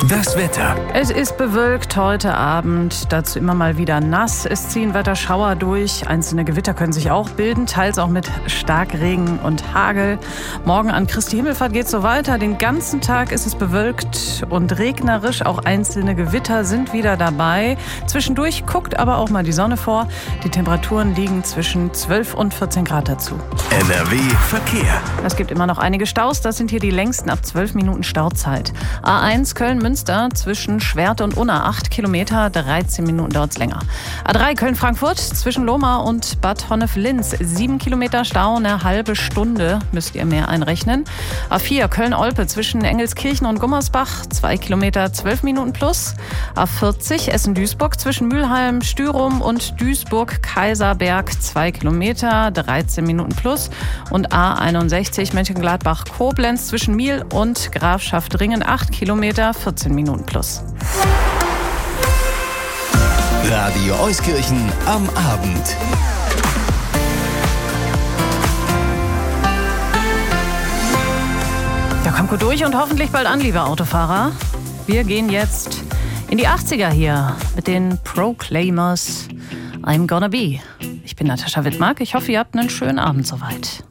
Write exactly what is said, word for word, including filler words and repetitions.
Das Wetter. Es ist bewölkt heute Abend, dazu immer mal wieder nass. Es ziehen Wetterschauer durch, einzelne Gewitter können sich auch bilden, teils auch mit Starkregen und Hagel. Morgen an Christi Himmelfahrt geht es so weiter. Den ganzen Tag ist es bewölkt und regnerisch, auch einzelne Gewitter sind wieder dabei. Zwischendurch guckt aber auch mal die Sonne vor. Die Temperaturen liegen zwischen zwölf und vierzehn Grad dazu. N R W Verkehr. Es gibt immer noch einige Staus, das sind hier die längsten ab zwölf Minuten Stauzeit. A eins Köln-Münster zwischen Schwert und Unna acht Kilometer, dreizehn Minuten dauert es länger. A drei Köln-Frankfurt zwischen Lohmar und Bad Honnef-Linz, sieben Kilometer Stau, eine halbe Stunde müsst ihr mehr einrechnen. A vier Köln-Olpe zwischen Engelskirchen und Gummersbach, zwei Kilometer, zwölf Minuten plus. A vierzig Essen-Duisburg zwischen Mülheim, Stürum und Duisburg-Kaiserberg, zwei Kilometer, dreizehn Minuten plus. Und A einundsechzig Mönchengladbach-Koblenz zwischen Miel und Grafschaft-Ringen, acht Kilometer, vierzehn Minuten plus. Radio Euskirchen am Abend. Ja, kommt gut durch und hoffentlich bald an, liebe Autofahrer. Wir gehen jetzt in die achtziger hier mit den Proclaimers. I'm Gonna Be. Ich bin Natascha Wittmark. Ich hoffe, ihr habt einen schönen Abend soweit.